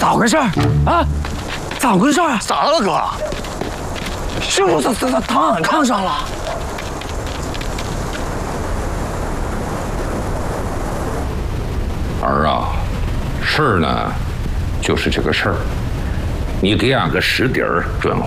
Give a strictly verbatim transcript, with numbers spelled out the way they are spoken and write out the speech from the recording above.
咋回事啊？咋回事啊？ 咋了，哥？ 师傅他他他躺俺炕上了。 儿啊，事儿呢，就是这个事儿，你给俺个实底儿准。